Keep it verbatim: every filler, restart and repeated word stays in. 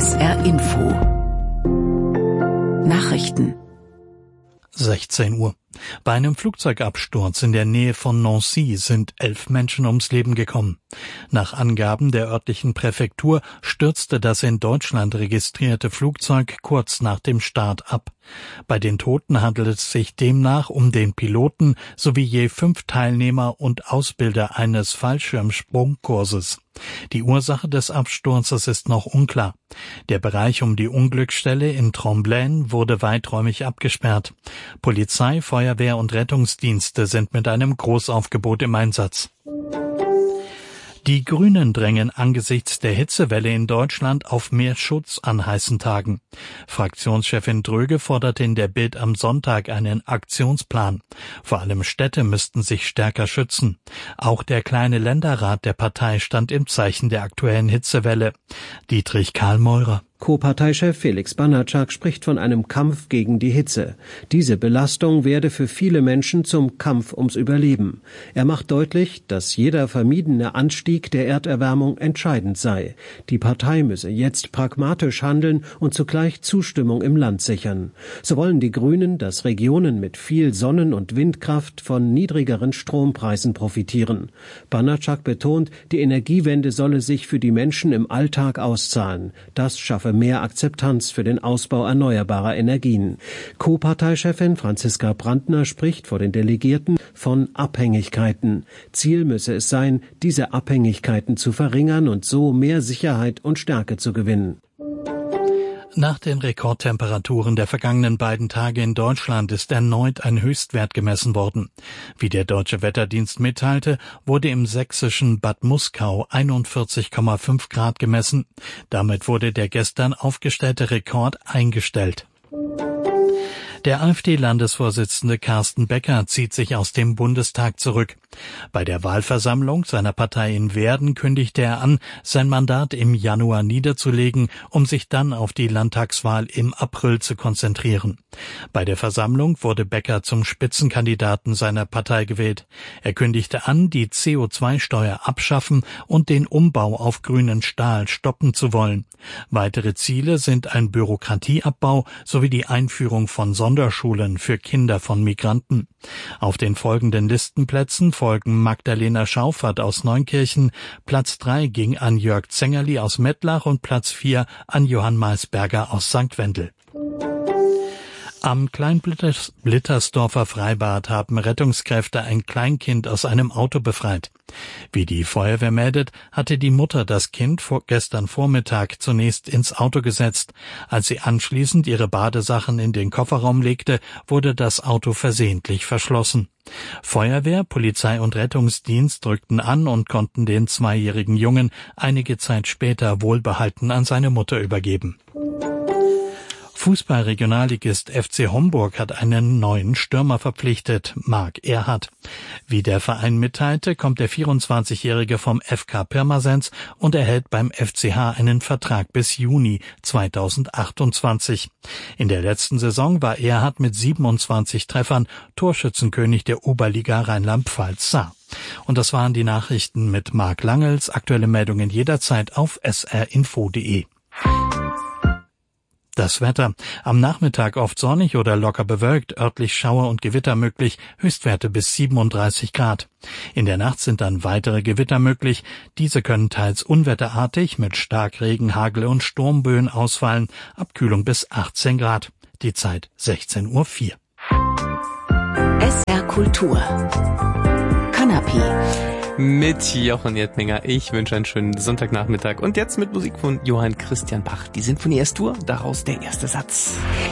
S R Info Nachrichten sechzehn Uhr. Bei einem Flugzeugabsturz in der Nähe von Nancy sind elf Menschen ums Leben gekommen. Nach Angaben der örtlichen Präfektur stürzte das in Deutschland registrierte Flugzeug kurz nach dem Start ab. Bei den Toten handelt es sich demnach um den Piloten sowie je fünf Teilnehmer und Ausbilder eines Fallschirmsprungkurses. Die Ursache des Absturzes ist noch unklar. Der Bereich um die Unglücksstelle in Tromblaine wurde weiträumig abgesperrt. Polizei, Feuerwehr und Rettungsdienste sind mit einem Großaufgebot im Einsatz. Die Grünen drängen angesichts der Hitzewelle in Deutschland auf mehr Schutz an heißen Tagen. Fraktionschefin Dröge forderte in der Bild am Sonntag einen Aktionsplan. Vor allem Städte müssten sich stärker schützen. Auch der kleine Länderrat der Partei stand im Zeichen der aktuellen Hitzewelle. Dietrich Karl Meurer. Co-Parteichef Felix Banatschak spricht von einem Kampf gegen die Hitze. Diese Belastung werde für viele Menschen zum Kampf ums Überleben. Er macht deutlich, dass jeder vermiedene Anstieg der Erderwärmung entscheidend sei. Die Partei müsse jetzt pragmatisch handeln und zugleich Zustimmung im Land sichern. So wollen die Grünen, dass Regionen mit viel Sonnen- und Windkraft von niedrigeren Strompreisen profitieren. Banatschak betont, die Energiewende solle sich für die Menschen im Alltag auszahlen. Das schaffe mehr Akzeptanz für den Ausbau erneuerbarer Energien. Co-Parteichefin Franziska Brandner spricht vor den Delegierten von Abhängigkeiten. Ziel müsse es sein, diese Abhängigkeiten zu verringern und so mehr Sicherheit und Stärke zu gewinnen. Nach den Rekordtemperaturen der vergangenen beiden Tage in Deutschland ist erneut ein Höchstwert gemessen worden. Wie der Deutsche Wetterdienst mitteilte, wurde im sächsischen Bad Muskau einundvierzig Komma fünf Grad gemessen. Damit wurde der gestern aufgestellte Rekord eingestellt. Der AfD-Landesvorsitzende Carsten Becker zieht sich aus dem Bundestag zurück. Bei der Wahlversammlung seiner Partei in Werden kündigte er an, sein Mandat im Januar niederzulegen, um sich dann auf die Landtagswahl im April zu konzentrieren. Bei der Versammlung wurde Becker zum Spitzenkandidaten seiner Partei gewählt. Er kündigte an, die C O zwei Steuer abschaffen und den Umbau auf grünen Stahl stoppen zu wollen. Weitere Ziele sind ein Bürokratieabbau sowie die Einführung von Sonderschulen für Kinder von Migranten. Auf den folgenden Listenplätzen folgen Magdalena Schauffert aus Neunkirchen, Platz drei ging an Jörg Zengerli aus Mettlach und Platz vier an Johann Maisberger aus Sankt Wendel. Am Kleinblittersdorfer Freibad haben Rettungskräfte ein Kleinkind aus einem Auto befreit. Wie die Feuerwehr meldet, hatte die Mutter das Kind vor gestern Vormittag zunächst ins Auto gesetzt. Als sie anschließend ihre Badesachen in den Kofferraum legte, wurde das Auto versehentlich verschlossen. Feuerwehr, Polizei und Rettungsdienst drückten an und konnten den zweijährigen Jungen einige Zeit später wohlbehalten an seine Mutter übergeben. Fußball-Regionalligist F C Homburg hat einen neuen Stürmer verpflichtet, Marc Erhardt. Wie der Verein mitteilte, kommt der vierundzwanzigjährige vom F K Pirmasens und erhält beim F C H einen Vertrag bis Juni zweitausendachtundzwanzig. In der letzten Saison war Erhardt mit siebenundzwanzig Treffern Torschützenkönig der Oberliga Rheinland-Pfalz Saar. Und das waren die Nachrichten mit Marc Langels. Aktuelle Meldungen jederzeit auf s r info punkt de. Das Wetter. Am Nachmittag oft sonnig oder locker bewölkt, örtlich Schauer und Gewitter möglich, Höchstwerte bis siebenunddreißig Grad. In der Nacht sind dann weitere Gewitter möglich. Diese können teils unwetterartig mit Starkregen, Hagel und Sturmböen ausfallen. Abkühlung bis achtzehn Grad. Die Zeit sechzehn Uhr vier. S R Kultur. Kanapé. Mit Jochen Jettminger. Ich wünsche einen schönen Sonntagnachmittag. Und jetzt mit Musik von Johann Christian Bach. Die Sinfonie S-Dur, daraus der erste Satz.